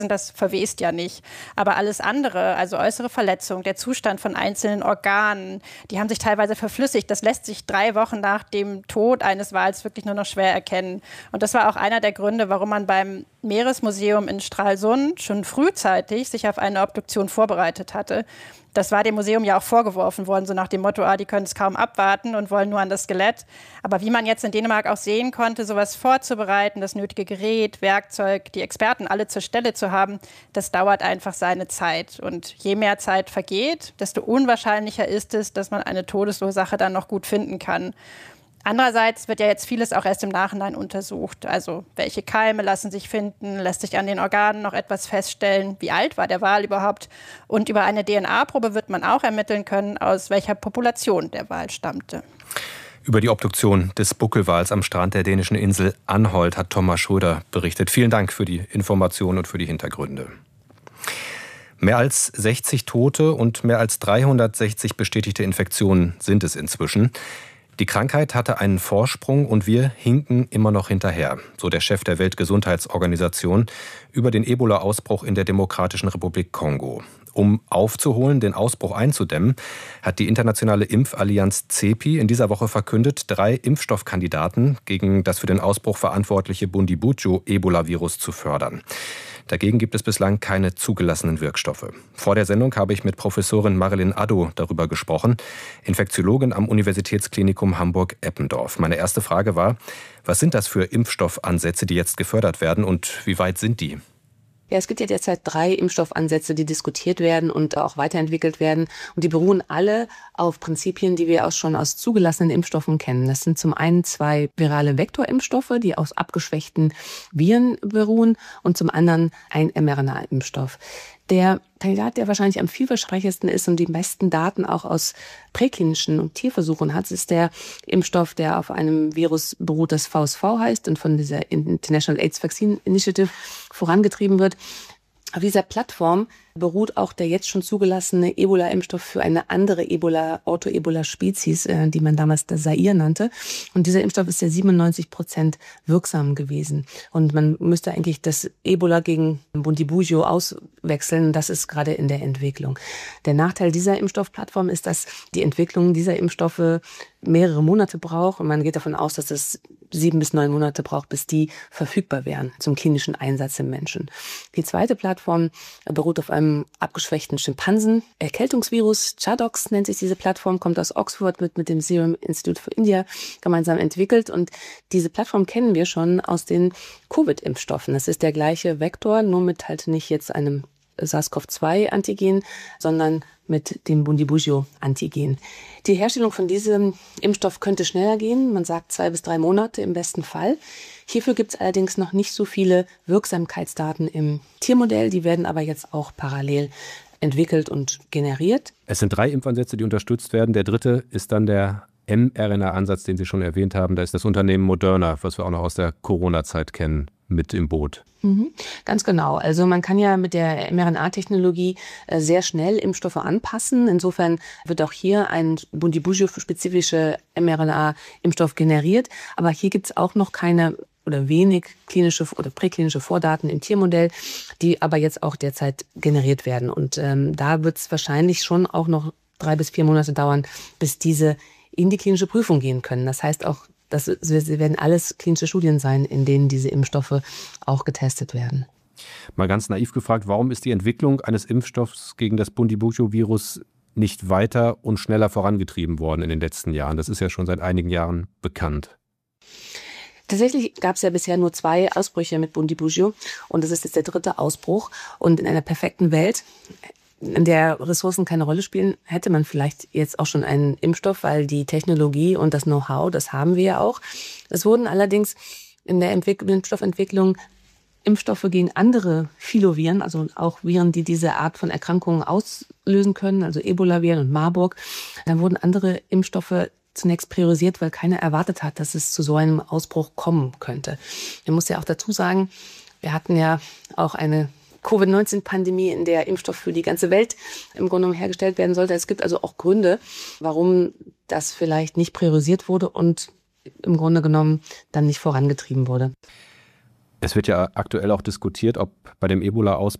das verwest ja nicht. Aber alles andere, also äußere Verletzung, der Zustand von einzelnen Organen, die haben sich teilweise verflüssigt. Das lässt sich 3 Wochen nach dem Tod eines Wals wirklich nur noch schwer erkennen. Und das war auch einer der Gründe, warum man beim Meeresmuseum in Stralsund schon frühzeitig sich auf eine Obduktion vorbereitet hatte. Das war dem Museum ja auch vorgeworfen worden, so nach dem Motto, die können es kaum abwarten und wollen nur an das Skelett. Aber wie man jetzt in Dänemark auch sehen konnte, sowas vorzubereiten, das nötige Gerät, Werkzeug, die Experten alle zur Stelle zu haben, das dauert einfach seine Zeit. Und je mehr Zeit vergeht, desto unwahrscheinlicher ist es, dass man eine Todesursache dann noch gut finden kann. Andererseits wird ja jetzt vieles auch erst im Nachhinein untersucht. Also welche Keime lassen sich finden, lässt sich an den Organen noch etwas feststellen, wie alt war der Wal überhaupt. Und über eine DNA-Probe wird man auch ermitteln können, aus welcher Population der Wal stammte. Über die Obduktion des Buckelwals am Strand der dänischen Insel Anholt hat Thomas Schröder berichtet. Vielen Dank für die Informationen und für die Hintergründe. Mehr als 60 Tote und mehr als 360 bestätigte Infektionen sind es inzwischen. Die Krankheit hatte einen Vorsprung und wir hinken immer noch hinterher, so der Chef der Weltgesundheitsorganisation über den Ebola-Ausbruch in der Demokratischen Republik Kongo. Um aufzuholen, den Ausbruch einzudämmen, hat die internationale Impfallianz CEPI in dieser Woche verkündet, 3 Impfstoffkandidaten gegen das für den Ausbruch verantwortliche Bundibugyo-Ebola-Virus zu fördern. Dagegen gibt es bislang keine zugelassenen Wirkstoffe. Vor der Sendung habe ich mit Professorin Marilyn Addo darüber gesprochen, Infektiologin am Universitätsklinikum Hamburg-Eppendorf. Meine erste Frage war, was sind das für Impfstoffansätze, die jetzt gefördert werden und wie weit sind die? Ja, es gibt ja derzeit 3 Impfstoffansätze, die diskutiert werden und auch weiterentwickelt werden. Und die beruhen alle auf Prinzipien, die wir auch schon aus zugelassenen Impfstoffen kennen. Das sind zum einen 2 virale Vektorimpfstoffe, die aus abgeschwächten Viren beruhen, und zum anderen ein mRNA-Impfstoff. Der Kandidat, der wahrscheinlich am vielversprechendsten ist und die besten Daten auch aus präklinischen und Tierversuchen hat, ist der Impfstoff, der auf einem Virus beruht, das VSV heißt und von dieser International AIDS Vaccine Initiative vorangetrieben wird. Auf dieser Plattform beruht auch der jetzt schon zugelassene Ebola-Impfstoff für eine andere Ortho-Ebola-Spezies, die man damals das Zaire nannte. Und dieser Impfstoff ist ja 97% wirksam gewesen. Und man müsste eigentlich das Ebola gegen Bundibugyo auswechseln. Das ist gerade in der Entwicklung. Der Nachteil dieser Impfstoffplattform ist, dass die Entwicklung dieser Impfstoffe mehrere Monate braucht. Und man geht davon aus, dass es 7 bis 9 Monate braucht, bis die verfügbar wären zum klinischen Einsatz im Menschen. Die zweite Plattform beruht auf einem abgeschwächten Schimpansen. Erkältungsvirus, ChAdOx nennt sich diese Plattform, kommt aus Oxford, wird mit dem Serum Institute for India gemeinsam entwickelt. Und diese Plattform kennen wir schon aus den Covid-Impfstoffen. Das ist der gleiche Vektor, nur mit halt nicht jetzt einem SARS-CoV-2-Antigen, sondern mit dem Bundibugyo-Antigen. Die Herstellung von diesem Impfstoff könnte schneller gehen. Man sagt 2 bis 3 Monate im besten Fall. Hierfür gibt es allerdings noch nicht so viele Wirksamkeitsdaten im Tiermodell. Die werden aber jetzt auch parallel entwickelt und generiert. Es sind 3 Impfansätze, die unterstützt werden. Der dritte ist dann der mRNA-Ansatz, den Sie schon erwähnt haben. Da ist das Unternehmen Moderna, was wir auch noch aus der Corona-Zeit kennen, mit im Boot. Ganz genau. Also man kann ja mit der mRNA-Technologie sehr schnell Impfstoffe anpassen. Insofern wird auch hier ein Bundibugyo-spezifischer mRNA-Impfstoff generiert. Aber hier gibt es auch noch keine oder wenig klinische oder präklinische Vordaten im Tiermodell, die aber jetzt auch derzeit generiert werden. Und da wird es wahrscheinlich schon auch noch 3 bis 4 Monate dauern, bis diese in die klinische Prüfung gehen können. Das heißt auch, sie werden alles klinische Studien sein, in denen diese Impfstoffe auch getestet werden. Mal ganz naiv gefragt, warum ist die Entwicklung eines Impfstoffs gegen das Bundibugyo-Virus nicht weiter und schneller vorangetrieben worden in den letzten Jahren? Das ist ja schon seit einigen Jahren bekannt. Tatsächlich gab es ja bisher nur 2 Ausbrüche mit Bundibugyo und das ist jetzt der 3. Ausbruch. Und in einer perfekten Welt, in der Ressourcen keine Rolle spielen, hätte man vielleicht jetzt auch schon einen Impfstoff, weil die Technologie und das Know-how, das haben wir ja auch. Es wurden allerdings in der Impfstoffentwicklung Impfstoffe gegen andere Filoviren, also auch Viren, die diese Art von Erkrankungen auslösen können, also Ebola-Viren und Marburg. Dann wurden andere Impfstoffe zunächst priorisiert, weil keiner erwartet hat, dass es zu so einem Ausbruch kommen könnte. Man muss ja auch dazu sagen, wir hatten ja auch eine Covid-19-Pandemie, in der Impfstoff für die ganze Welt im Grunde genommen hergestellt werden sollte. Es gibt also auch Gründe, warum das vielleicht nicht priorisiert wurde und im Grunde genommen dann nicht vorangetrieben wurde. Es wird ja aktuell auch diskutiert, ob bei dem Ebola-Ausbruch